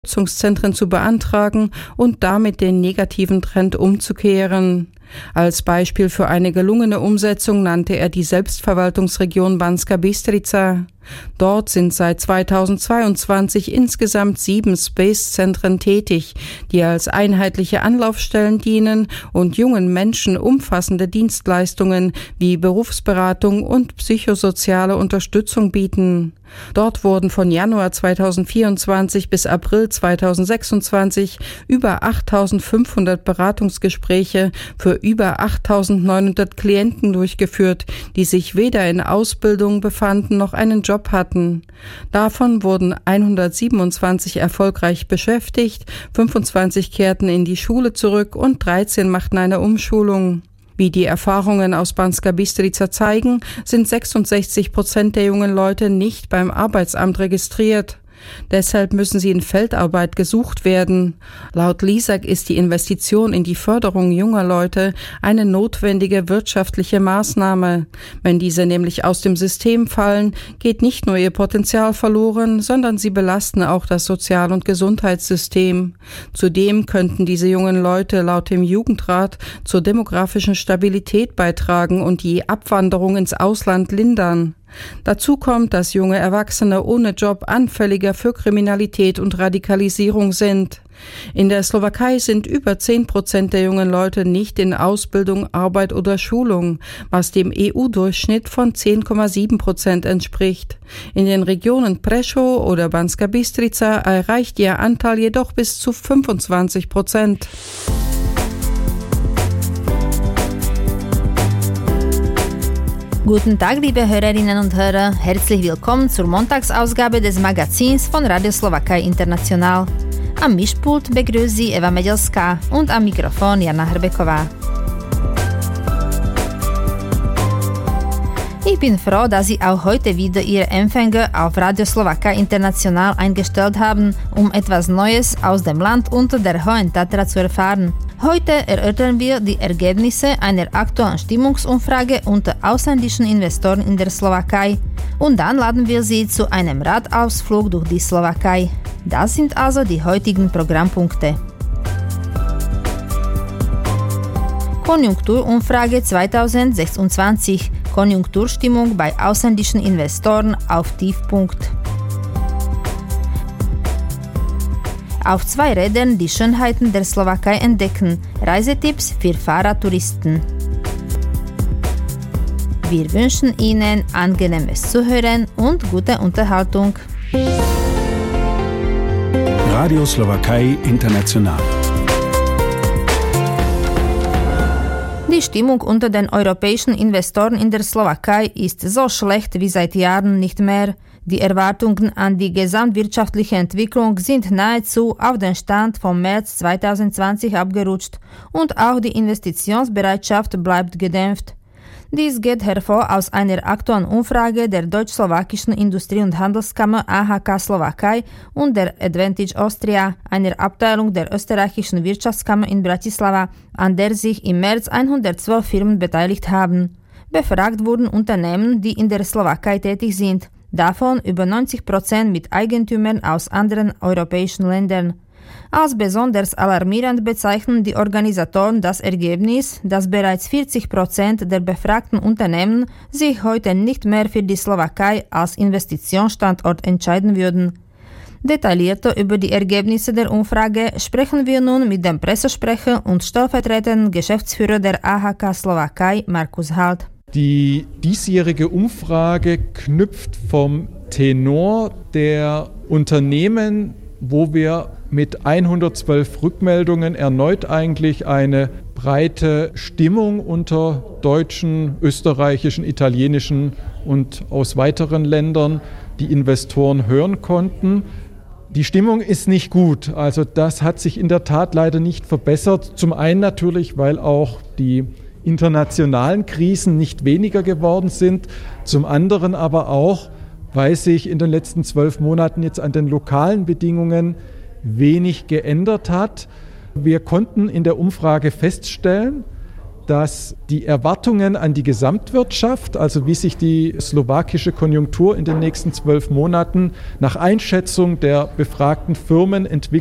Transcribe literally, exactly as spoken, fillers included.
Unterstützungszentren zu beantragen und damit den negativen Trend umzukehren. Als Beispiel für eine gelungene Umsetzung nannte er die Selbstverwaltungsregion Banská Bystrica. Dort sind seit zweitausendzweiundzwanzig insgesamt sieben Space-Zentren tätig, die als einheitliche Anlaufstellen dienen und jungen Menschen umfassende Dienstleistungen wie Berufsberatung und psychosoziale Unterstützung bieten. Dort wurden von Januar zweitausendvierundzwanzig bis April zweitausendsechsundzwanzig über achttausendfünfhundert Beratungsgespräche für über achttausendneunhundert Klienten durchgeführt, die sich weder in Ausbildung befanden noch einen Job hatten. Davon wurden hundertsiebenundzwanzig erfolgreich beschäftigt, fünfundzwanzig kehrten in die Schule zurück und dreizehn machten eine Umschulung. Wie die Erfahrungen aus Banská Bystrica zeigen, sind sechsundsechzig Prozent der jungen Leute nicht beim Arbeitsamt registriert. Deshalb müssen sie in Feldarbeit gesucht werden. Laut Lisak ist die Investition in die Förderung junger Leute eine notwendige wirtschaftliche Maßnahme. Wenn diese nämlich aus dem System fallen, geht nicht nur ihr Potenzial verloren, sondern sie belasten auch das Sozial- und Gesundheitssystem. Zudem könnten diese jungen Leute laut dem Jugendrat zur demografischen Stabilität beitragen und die Abwanderung ins Ausland lindern. Dazu kommt, dass junge Erwachsene ohne Job anfälliger für Kriminalität und Radikalisierung sind. In der Slowakei sind über zehn Prozent der jungen Leute nicht in Ausbildung, Arbeit oder Schulung, was dem E U-Durchschnitt von zehn Komma sieben Prozent entspricht. In den Regionen Prešov oder Banská Bystrica erreicht ihr Anteil jedoch bis zu fünfundzwanzig Prozent. Guten Tag, liebe Hörerinnen und Hörer. Herzlich willkommen zur Montagsausgabe des Magazins von Radio Slowakei International. Am Mischpult begrüßt Sie Eva Medelská und am Mikrofon Jana Hrbeková. Ich bin froh, dass Sie auch heute wieder Ihre Empfänger auf Radio Slowakei International eingestellt haben, um etwas Neues aus dem Land unter der Hohen Tatra zu erfahren. Heute erörtern wir die Ergebnisse einer aktuellen Stimmungsumfrage unter ausländischen Investoren in der Slowakei und dann laden wir Sie zu einem Radausflug durch die Slowakei. Das sind also die heutigen Programmpunkte. Konjunkturumfrage zweitausendsechsundzwanzig. Konjunkturstimmung bei ausländischen Investoren auf Tiefpunkt. Auf zwei Rädern die Schönheiten der Slowakei entdecken. Reisetipps für Fahrradtouristen. Wir wünschen Ihnen angenehmes Zuhören und gute Unterhaltung. Radio Slowakei International. Die Stimmung unter den europäischen Investoren in der Slowakei ist so schlecht wie seit Jahren nicht mehr. Die Erwartungen an die gesamtwirtschaftliche Entwicklung sind nahezu auf den Stand vom März zweitausendzwanzig abgerutscht und auch die Investitionsbereitschaft bleibt gedämpft. Dies geht hervor aus einer aktuellen Umfrage der deutsch-slowakischen Industrie- und Handelskammer A H K Slowakei und der Advantage Austria, einer Abteilung der österreichischen Wirtschaftskammer in Bratislava, an der sich im März hundertzwölf Firmen beteiligt haben. Befragt wurden Unternehmen, die in der Slowakei tätig sind, davon über neunzig Prozent mit Eigentümern aus anderen europäischen Ländern. Als besonders alarmierend bezeichnen die Organisatoren das Ergebnis, dass bereits vierzig Prozent der befragten Unternehmen sich heute nicht mehr für die Slowakei als Investitionsstandort entscheiden würden. Detaillierter über die Ergebnisse der Umfrage sprechen wir nun mit dem Pressesprecher und stellvertretenden Geschäftsführer der A H K Slowakei, Markus Halt. Die diesjährige Umfrage knüpft vom Tenor der Unternehmen, wo wir mit hundertzwölf Rückmeldungen erneut eigentlich eine breite Stimmung unter deutschen, österreichischen, italienischen und aus weiteren Ländern die Investoren hören konnten. Die Stimmung ist nicht gut, also das hat sich in der Tat leider nicht verbessert. Zum einen natürlich, weil auch die internationalen Krisen nicht weniger geworden sind, zum anderen aber auch, weil sich in den letzten zwölf Monaten jetzt an den lokalen Bedingungen wenig geändert hat. Wir konnten in der Umfrage feststellen, dass die Erwartungen an die Gesamtwirtschaft, also wie sich die slowakische Konjunktur in den nächsten zwölf Monaten nach Einschätzung der befragten Firmen entwickelt,